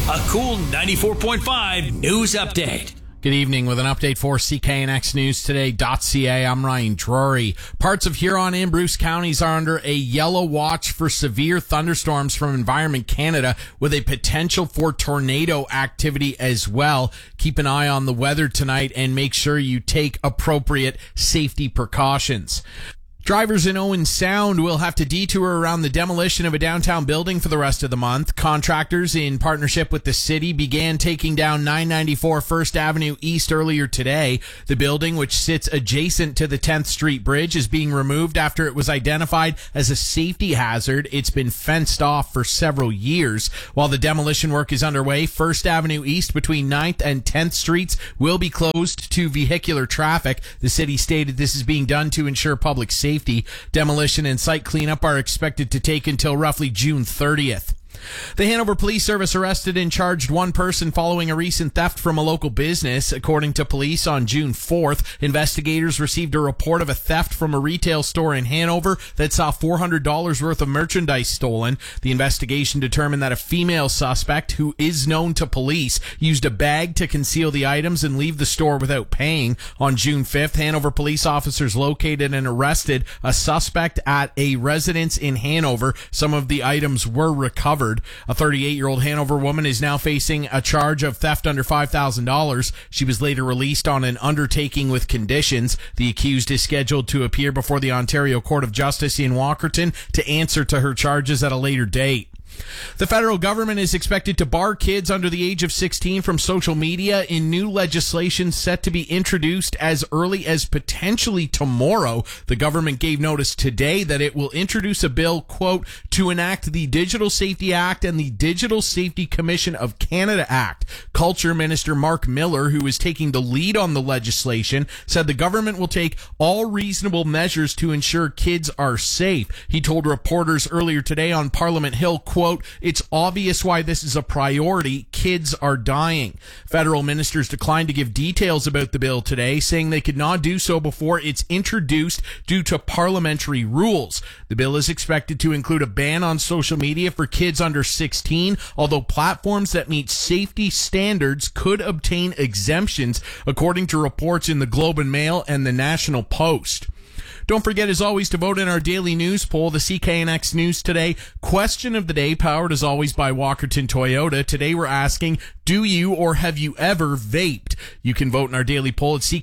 A cool 94.5 news update. Good evening with an update for CKNXNewsToday.ca. I'm Ryan Drury. Parts of Huron and Bruce counties are under a yellow watch for severe thunderstorms from Environment Canada with a potential for tornado activity as well. Keep an eye on the weather tonight and make sure you take appropriate safety precautions. Drivers in Owen Sound will have to detour around the demolition of a downtown building for the rest of the month. Contractors, in partnership with the city, began taking down 994 First Avenue East earlier today. The building, which sits adjacent to the 10th Street Bridge, is being removed after it was identified as a safety hazard. It's been fenced off for several years. While the demolition work is underway, First Avenue East between 9th and 10th Streets will be closed to vehicular traffic. The city stated this is being done to ensure public safety. Demolition and site cleanup are expected to take until roughly June 30th. The Hanover Police Service arrested and charged one person following a recent theft from a local business. According to police, on June 4th, investigators received a report of a theft from a retail store in Hanover that saw $400 worth of merchandise stolen. The investigation determined that a female suspect, who is known to police, used a bag to conceal the items and leave the store without paying. On June 5th, Hanover police officers located and arrested a suspect at a residence in Hanover. Some of the items were recovered. A 38-year-old Hanover woman is now facing a charge of theft under $5,000. She was later released on an undertaking with conditions. The accused is scheduled to appear before the Ontario Court of Justice in Walkerton to answer to her charges at a later date. The federal government is expected to bar kids under the age of 16 from social media in new legislation set to be introduced as early as potentially tomorrow. The government gave notice today that it will introduce a bill, quote, to enact the Digital Safety Act and the Digital Safety Commission of Canada Act. Culture Minister Mark Miller, who is taking the lead on the legislation, said the government will take all reasonable measures to ensure kids are safe. He told reporters earlier today on Parliament Hill, quote, it's obvious why this is a priority. Kids are dying. Federal ministers declined to give details about the bill today, saying they could not do so before it's introduced due to parliamentary rules. The bill is expected to include a ban on social media for kids under 16, although platforms that meet safety standards could obtain exemptions, according to reports in the Globe and Mail and the National Post. Don't forget, as always, to vote in our daily news poll, the CKNX News Today question of the day, powered as always by Walkerton Toyota. Today we're asking, do you or have you ever vaped? You can vote in our daily poll at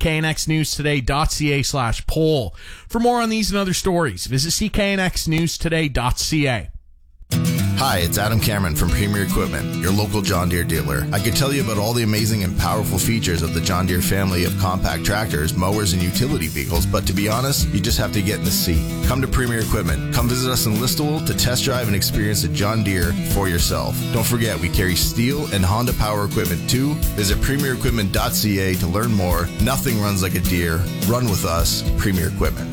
CKNXNewsToday.ca/poll. For more on these and other stories, visit CKNXNewsToday.ca. Hi, it's Adam Cameron from Premier Equipment, your local John Deere dealer. I could tell you about all the amazing and powerful features of the John Deere family of compact tractors, mowers, and utility vehicles, but to be honest, you just have to get in the seat. Come to Premier Equipment. Come visit us in Listowel to test drive and experience a John Deere for yourself. Don't forget, we carry Steel and Honda Power equipment too. Visit premierequipment.ca to learn more. Nothing runs like a Deere. Run with us, Premier Equipment.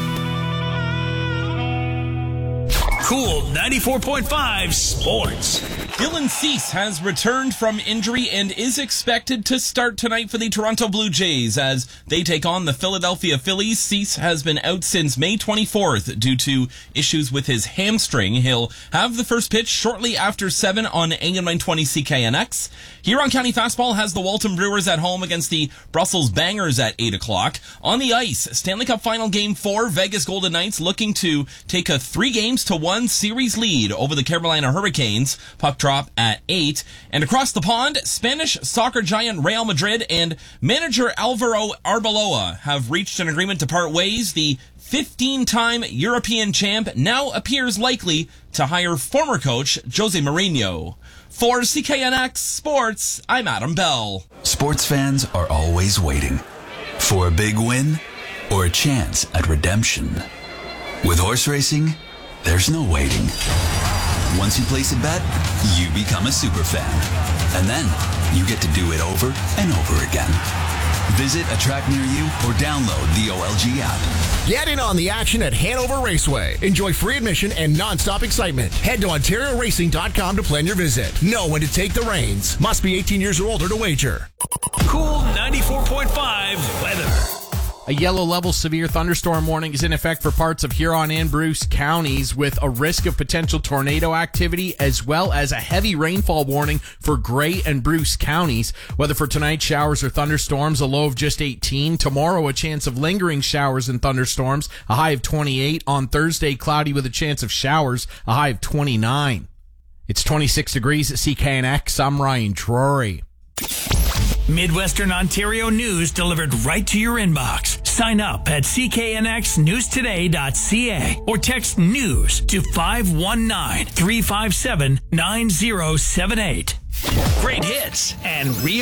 Cool 94.5 Sports. Dylan Cease has returned from injury and is expected to start tonight for the Toronto Blue Jays as they take on the Philadelphia Phillies. Cease has been out since May 24th due to issues with his hamstring. He'll have the first pitch shortly after 7 on AM 920 CKNX. Huron County Fastball has the Walton Brewers at home against the Brussels Bangers at 8 o'clock. On the ice, Stanley Cup Final Game 4, Vegas Golden Knights looking to take a 3-1 series lead over the Carolina Hurricanes. Puck drop at 8. And across the pond, Spanish soccer giant Real Madrid and manager Alvaro Arbeloa have reached an agreement to part ways. The 15-time European champ now appears likely to hire former coach Jose Mourinho. For CKNX Sports, I'm Adam Bell. Sports fans are always waiting for a big win or a chance at redemption. With horse racing, there's no waiting. Once you place a bet, you become a super fan. And then you get to do it over and over again. Visit a track near you or download the OLG app. Get in on the action at Hanover Raceway. Enjoy free admission and non-stop excitement. Head to OntarioRacing.com to plan your visit. Know when to take the reins. Must be 18 years or older to wager. Cool 94.5 weather. A yellow level severe thunderstorm warning is in effect for parts of Huron and Bruce counties, with a risk of potential tornado activity, as well as a heavy rainfall warning for Grey and Bruce counties. Weather for tonight, showers or thunderstorms, a low of just 18. Tomorrow, a chance of lingering showers and thunderstorms, a high of 28. On Thursday, cloudy with a chance of showers, a high of 29. It's 26 degrees at CKNX. I'm Ryan Drury. Midwestern Ontario news delivered right to your inbox. Sign up at cknxnewstoday.ca or text news to 519-357-9078. Great hits and real